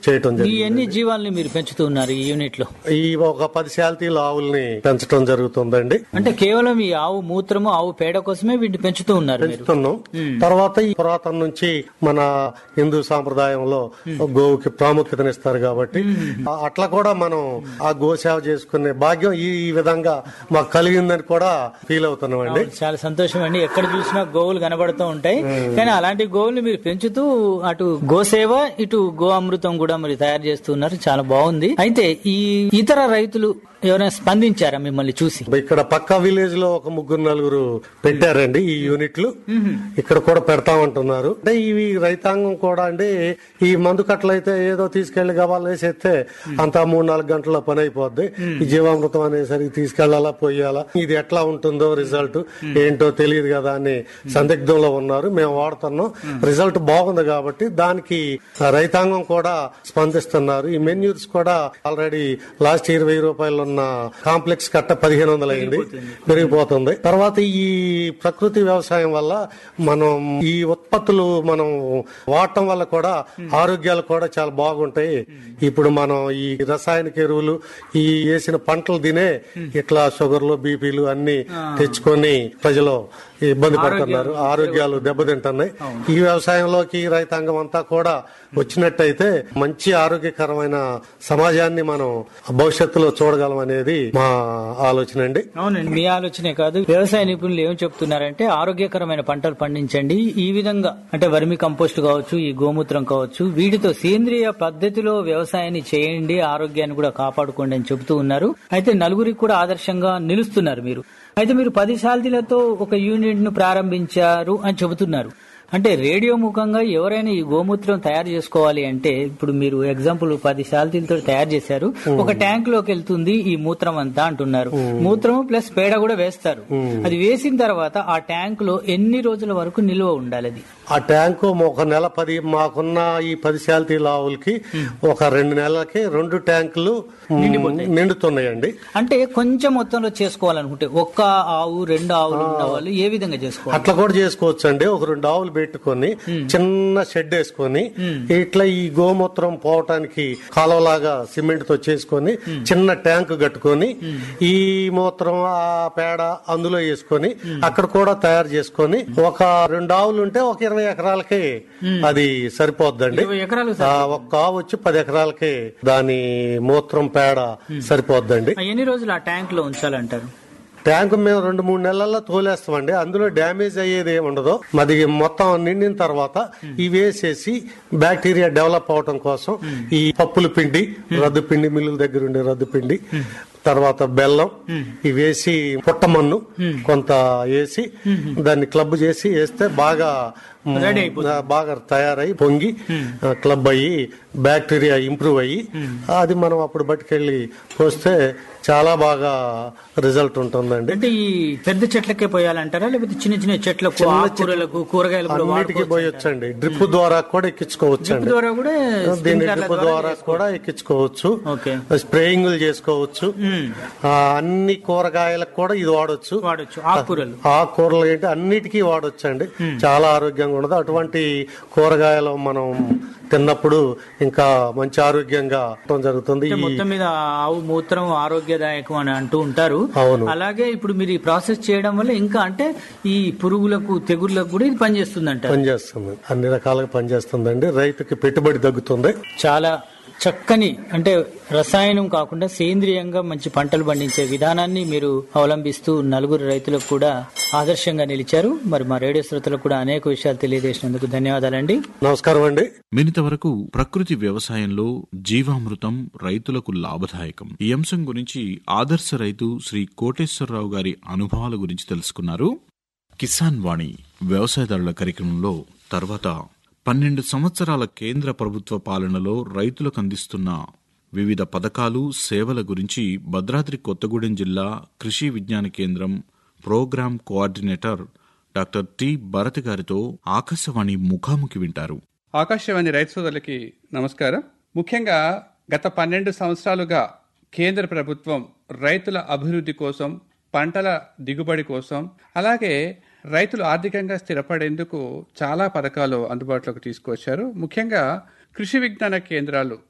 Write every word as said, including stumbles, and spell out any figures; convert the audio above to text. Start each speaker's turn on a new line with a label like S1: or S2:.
S1: చేయటం
S2: ఈ
S1: జరిగింది.
S2: ఎన్ని జీవాల్ని మీరు పెంచుతూ ఉన్నారు ఈ యూనిట్ లో?
S1: ఈ ఒక పది శాల్తీల ఆవుల్ని పెంచడం జరుగుతుందండి.
S2: అంటే కేవలం ఈ ఆవు మూత్రము ఆవు పేడ కోసమే వీటిని పెంచుతూ ఉన్నారు మీరు?
S1: పెంచుతున్నాం. తర్వాత ఈ పురాతన నుంచి మన హిందూ సాంప్రదాయంలో గోవుకి ప్రాముఖ్యతనిస్తారు కాబట్టి అట్లా కూడా మనం ఆ గోసేవ చేసుకునే భాగ్యం ఈ విధంగా మాకు కలిగిందని కూడా ఫీల్ అవుతున్నాం అండి.
S2: చాలా సంతోషం అండి. ఎక్కడ చూసినా గోవులు కనబడుతూ ఉంటాయి, కానీ అలాంటి గోవులు మీరు పెంచుతూ అటు గోసేవ ఇటు గో అమృతం కూడా మీరు తయారు చేస్తున్నారు. చాలా బాగుంది. అయితే ఈ ఇతర రైతులు ఎవరైనా స్పందించారా మిమ్మల్ని చూసి?
S1: ఇక్కడ పక్క విలేజ్ లో ఒక ముగ్గురు నలుగురు పెట్టారండి ఈ యూనిట్లు. ఇక్కడ కూడా పెడతామంటున్నారు. అంటే ఇవి రైతాంగం కూడా అండి ఈ మందు కట్టలు అయితే ఏదో తీసుకెళ్లి గవాలు వేసేస్తే అంతా మూడు నాలుగు గంటల పని అయిపోద్ది. ఈ జీవామృతం అనేసరికి తీసుకెళ్లాలా పోయాలా, ఇది ఎట్లా ఉంటుందో రిజల్ట్ ఏంటో తెలియదు కదా అని సందిగ్ధంలో ఉన్నారు. మేము వాడుతున్నాం, రిజల్ట్ బాగుంది కాబట్టి దానికి రైతాంగం కూడా స్పందిస్తున్నారు. ఈ మెన్యూర్స్ కూడా ఆల్రెడీ లాస్ట్ ఇరవై రూపాయలు ఉన్న కాంప్లెక్స్ కట్ట పదిహేను వందలు అయింది, పెరిగిపోతుంది. తర్వాత ఈ ప్రకృతి వ్యవసాయం వల్ల మనం ఈ ఉత్పత్తులు మనం వాడటం వల్ల కూడా ఆరోగ్యాలు కూడా చాలా బాగుంటాయి. ఇప్పుడు మనం ఈ రసాయనిక ఎరువులు ఈ వేసిన పంటలు తినే ఇట్లా షుగర్లు బీపీలు అన్ని తెచ్చుకొని ప్రజలు ఇబ్బంది పడుతున్నారు, ఆరోగ్యాలు దెబ్బతింటున్నాయి. ఈ వ్యవసాయంలోకి రైతాంగం అంతా కూడా వచ్చినట్టయితే మంచి ఆరోగ్యకరమైన సమాజాన్ని మనం భవిష్యత్తులో చూడగలం అనేది మా ఆలోచన అండి.
S2: అవునండి, మీ ఆలోచనే కాదు, వ్యవసాయ నిపుణులు ఏం చెప్తున్నారంటే ఆరోగ్యకరమైన పంటలు పండించండి. ఈ విధంగా అంటే వర్మి కంపోస్ట్ కావచ్చు, ఈ గోమూత్రం కావచ్చు, వీటితో సేంద్రియ పద్ధతిలో వ్యవసాయాన్ని చేయండి, ఆరోగ్యాన్ని కూడా కాపాడుకోండి అని చెబుతూ ఉన్నారు. అయితే నలుగురికి కూడా ఆదర్శంగా నిలుస్తున్నారు మీరు. అయితే మీరు పది శాల్తీలతో ఒక యూనిట్ ను ప్రారంభించారు అని చెబుతున్నారు. అంటే రేడియో ముఖంగా ఎవరైనా ఈ గోమూత్రం తయారు చేసుకోవాలి అంటే ఇప్పుడు మీరు ఎగ్జాంపుల్ పది శాల్తీలతో తయారు చేశారు, ఒక ట్యాంక్ లోకి వెళ్తుంది ఈ మూత్రం అంతా అంటున్నారు. మూత్రం ప్లస్ పేడ కూడా వేస్తారు. అది వేసిన తర్వాత ఆ ట్యాంక్ లో ఎన్ని రోజుల వరకు నిల్వ ఉండాలి? అది
S1: ఆ ట్యాంకు ఒక నెల పది మాకున్న ఈ పది శాల్తీల ఆవులకి ఒక రెండు నెలలకి రెండు ట్యాంకులు నిండుతున్నాయండి.
S2: అంటే కొంచెం మొత్తంలో చేసుకోవాలనుకుంటే ఒక్క ఆవు రెండు ఆవులు ఉన్న వాళ్ళు ఏ విధంగా చేసుకోవాలి?
S1: అట్లా కూడా చేసుకోవచ్చు అండి. ఒక రెండు ఆవులు పెట్టుకొని చిన్న షెడ్ వేసుకొని ఇట్లా ఈ గోమూత్రం పోవటానికి కాలువలాగా సిమెంట్ తో చేసుకొని చిన్న ట్యాంక్ కట్టుకొని ఈ మూత్రం ఆ పేడ అందులో వేసుకొని అక్కడ కూడా తయారు చేసుకొని ఒక రెండు ఆవులు ఉంటే ఒక ఇరవై ఎకరాలకి అది సరిపోద్దండి. ఒక్క ఆవు వచ్చి పది ఎకరాలకి దాని మూత్రం పేడ సరిపోద్దండి.
S2: ఎన్ని రోజులు ఆ ట్యాంక్ లో ఉంచాలంటారు?
S1: ట్యాంకు మేము రెండు మూడు నెలల్లో తోలేస్తామండి. అందులో డ్యామేజ్ అయ్యేది ఏమి ఉండదు. అది మొత్తం నిండిన తర్వాత ఇవి వేసేసి బ్యాక్టీరియా డెవలప్ అవటం కోసం ఈ పప్పుల పిండి, రద్దు పిండి, మిల్లుల దగ్గర ఉండే రద్దు పిండి, తర్వాత బెల్లం ఇవి వేసి పుట్టమన్ను కొంత వేసి దాన్ని క్లబ్ చేసి వేస్తే బాగా బాగా తయారై పొంగి క్లబ్ అయ్యి బ్యాక్టీరియా ఇంప్రూవ్ అయ్యి అది మనం అప్పుడు బట్టుకెళ్ళి పోస్తే చాలా బాగా రిజల్ట్ ఉంటుందండి.
S2: అంటే ఈ పెద్ద చెట్లకే పోయాలంటారా లేకపోతే చిన్న చిన్న చెట్లకు, ఆకుకూరలకు, కూరగాయలకు
S1: అన్నిటికీ పోయొచ్చండి. డ్రిప్ ద్వారా కూడా ఎక్కించుకోవచ్చు అండి. దీన్ని డ్రిప్ ద్వారా కూడా ఎక్కించుకోవచ్చు, స్ప్రేయింగ్ చేసుకోవచ్చు. అన్ని కూరగాయలకు కూడా ఇది వాడొచ్చు.
S2: ఆకుకూరలు
S1: ఆకుకూరలు ఏంటి అన్నిటికీ వాడొచ్చు అండి. చాలా ఆరోగ్యంగా ఉండదు. అటువంటి కూరగాయలు మనం తిన్నప్పుడు ఇంకా మంచి ఆరోగ్యంగా జరుగుతుంది.
S2: మొత్తం మీద ఆవు మూత్రం ఆరోగ్యదాయకం అని అంటూ ఉంటారు. అలాగే ఇప్పుడు మీరు ఈ ప్రాసెస్ చేయడం వల్ల ఇంకా అంటే ఈ పురుగులకు, తెగుళ్లకు కూడా ఇది పనిచేస్తుంది అంట.
S1: పనిచేస్తుంది, అన్ని రకాలుగా పనిచేస్తుందండి. రైతుకి పెట్టుబడి తగ్గుతుంది.
S2: చాలా చక్కని అంటే రసాయనం కాకుండా సేంద్రియంగా మంచి పంటలు పండించే విధానాన్ని మీరు అవలంబిస్తూ నలుగురు రైతులకు కూడా ఆదర్శంగా నిలిచారు. మరి మా రేడియో శ్రోతలకు కూడా అనేక విషయాలు తెలియజేసినందుకు ధన్యవాదాలండి.
S1: నమస్కారం అండి.
S3: మినితవరకు ప్రకృతి వ్యవసాయంలో జీవామృతం రైతులకు లాభదాయకం ఈ అంశం గురించి ఆదర్శ రైతు శ్రీ కోటేశ్వరరావు గారి అనుభవాల గురించి తెలుసుకున్నారు. కిసాన్ వాణి వ్యవసాయదారుల కార్యక్రమంలో తర్వాత పన్నెండు సంవత్సరాల కేంద్ర ప్రభుత్వ పాలనలో రైతులకు అందిస్తున్న వివిధ పథకాలు, సేవల గురించి భద్రాద్రి కొత్తగూడెం జిల్లా కృషి విజ్ఞాన కేంద్రం programme coordinator doctor T Bharat గారితో ఆకాశవాణి ముఖాముఖి వింటారు.
S4: ఆకాశవాణి రైతు సోదరులకి నమస్కారం. ముఖ్యంగా గత పన్నెండు సంవత్సరాలుగా కేంద్ర ప్రభుత్వం రైతుల అభివృద్ధి కోసం, పంటల దిగుబడి కోసం, అలాగే రైతులు ఆర్థికంగా స్థిరపడేందుకు చాలా పథకాలు అందుబాటులోకి తీసుకొచ్చారు. ముఖ్యంగా కృషి విజ్ఞాన కేంద్రాలు